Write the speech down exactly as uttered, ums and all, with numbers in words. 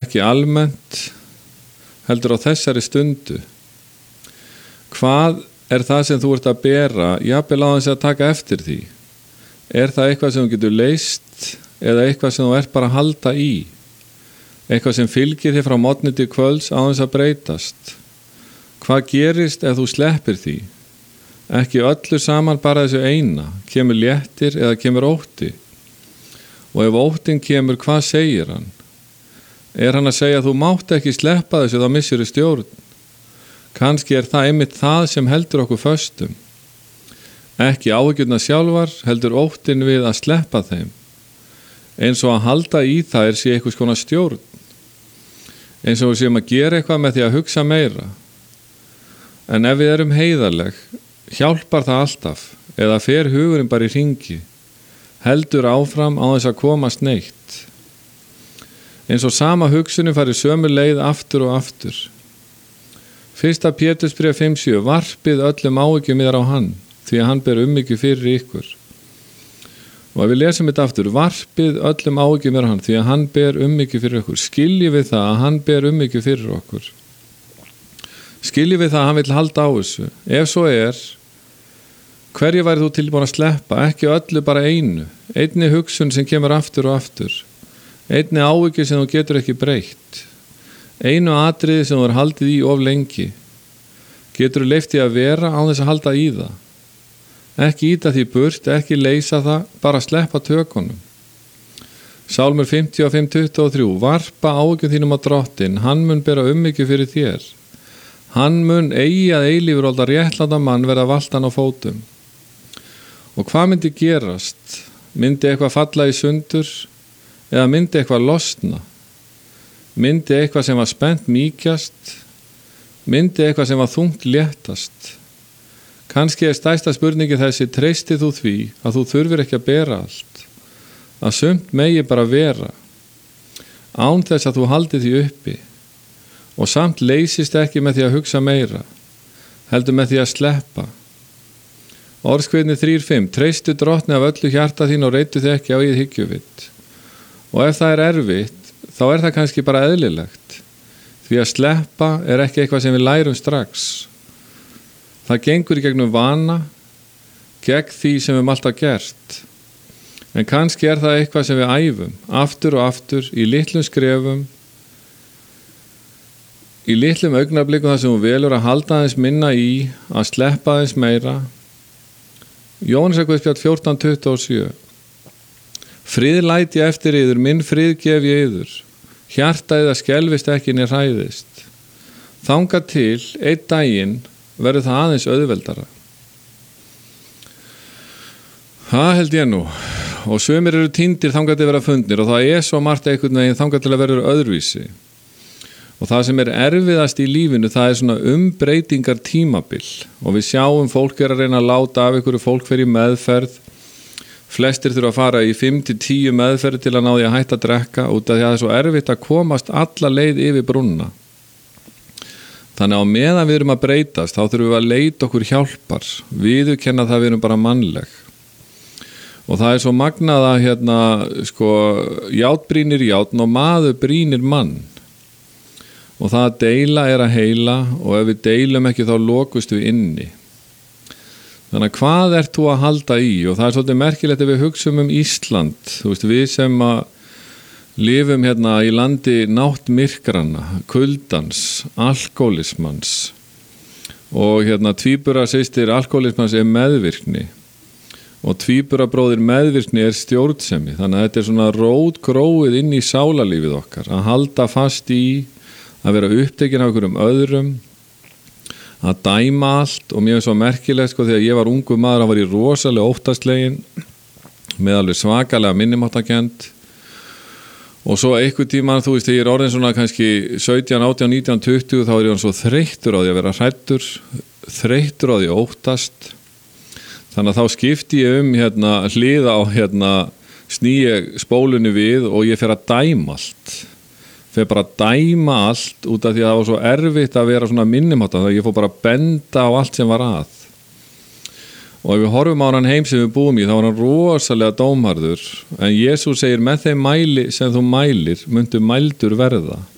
ekki almennt, heldur á þessari stundu. Hvað er það sem þú ert að bera, jafnvel á þess að taka eftir því? Er það eitthvað sem þú getur leyst eða eitthvað sem þú ert bara að halda í? Eitthvað sem fylgir þér frá morgni til kvölds á þess að breytast? Hvað gerist ef þú sleppir því? Ekki öllu saman bara þessu eina, kemur léttir eða kemur ótti? Og ef óttin kemur, hvað segir hann? Er hann að segja að þú mátt ekki sleppa þessu, þá missir þið stjórn? Kannski er það einmitt það sem heldur okkur föstum. Ekki áhyggjurnar sjálfar, heldur óttin við að sleppa þeim. Eins og að halda í þær sé eitthvað skona stjórn. Eins og við séum að gera eitthvað með því að hugsa meira. En ef við erum heiðarleg, hjálpar það alltaf, eða fer hugurinn bara í hringi, heldur áfram á þess að komast neitt. Eins og sama hugsunin fari sömu leið aftur og aftur. Fyrsta Pétursbréf fimm sjö, varpið öllum áhyggjum yðar á hann, því að hann ber umhyggju fyrir ykkur. Og ef við lesum þetta aftur, varpið öllum áhyggjum yðar á hann, því að hann ber umhyggju fyrir ykkur. Skiljið við það að hann ber umhyggju fyrir okkur. Skiljið við það að hann vill halda á þessu. Ef svo er, hverju væri þú tilbúin að sleppa? Ekki öllu, bara einu. Einni hugsun sem kemur aftur og aftur. Einni áhyggju sem þú getur ekki breytt. Einu atriði sem þú er haldið í of lengi. Getur þú leyft því að vera án þess að halda í það. Ekki íta því burt, ekki leysa það, bara sleppa tökunum. Sálmur fimmtíu og fimm tuttugu og þrjú, varpa áhyggjum þínum á Drottinn, hann mun bera umhyggju fyrir þér. Hann mun eigi að eilífur olda réttlátan mann verða valtan á fótum. Og hvað myndi gerast? Myndi eitthvað falla í sundur? Eða myndi eitthvað losna? Myndi eitthvað sem var spennt mýkjast? Myndi eitthvað sem var þungt léttast? Kannski er stærsta spurningi þessi, treystið þú því að þú þurfir ekki að bera allt? Að sumt megi bara vera, án þess að þú haldið því uppi, og samt leysist ekki með því að hugsa meira, heldur með því að sleppa. Orðskviðni þrjú fimm, treystu Drottni af öllu hjarta þín og reytu þið ekki á eigið hyggjuvitt. Og ef það er erfitt, þá er það kannski bara eðlilegt, því að sleppa er ekki eitthvað sem við lærum strax. Það gengur í gegnum vana, gegn því sem við höfum alltaf gert. En kannski er það eitthvað sem við æfum, aftur og aftur, í litlum skrefum, í litlum augnablikum þar sem þú velur að halda aðeins minna í, að sleppa aðeins meira. Jóhannesarguðspjall fjórtán tuttugu og sjö. Frið læt ég eftir yður, minn frið gef ég yður. Hjarta yðar skelfist ekki né hræðist. Þangað til, einn daginn, verður það aðeins auðveldara. Það held ég nú. Og sumir eru týndir þangað til að vera fundnir og það er svo margt einhvern veginn þangað til að vera öðruvísi. Og það sem er erfiðast í lífinu, það er svona umbreytingar tímabil. Og við sjáum fólk er að reyna að láta af einhverju, fólk fer í meðferð. Flestir þurfa að fara í fimm til tíu meðferð til að ná því að hætta að drekka út af því að það er svo erfitt að komast alla leið yfir brúnna. Þannig að á meðan við erum að breytast, þá þurfum við að leita okkur hjálpar, viðurkenna það við erum bara mannleg. Og það er svo magnað að hérna, sko, járn brýnir járn og maður brýnir mann. Og það að deila er að heila og ef við deilum ekki þá lokust við inni. Þannig að hvað ert þú að halda í? Og það er svolítið merkilegt ef við hugsum um Ísland, þú veist, við sem að lifum hérna í landi náttmyrkrana, kuldans, alkólismans og hérna tvíburasystir alkólismans er meðvirkni og tvíburabróðir meðvirkni er stjórnsemi. Þannig að þetta er svona rótgróið inn í sálarlífið okkar, að halda fast í, að vera upptekin af einhverjum öðrum, að dæma allt. Og mér er svo merkilegt sko þegar ég var ungur maður, hann var í rosalega óttaslegin með alveg svakalega minnimáttakend. Og svo einhver tíma, þú veist, þegar ég er orðin svona kannski sautján, átján, nítján, tuttugu, þá er ég svo þreyttur á því að vera hræddur, þreyttur á því að óttast. Þannig að þá skipti ég um hérna hlið á hérna sný ég spólunni við og ég fer að dæma allt. Fer bara að dæma allt út af því að það var svo erfitt að vera svona minnimáttan, þannig að ég fór bara að benda á allt sem var að. Og ef við horfum á hann heim sem við búum í, þá var hann rosalega dómharður. En Jesús segir, með þeim mæli sem þú mælir, muntu mældur verða.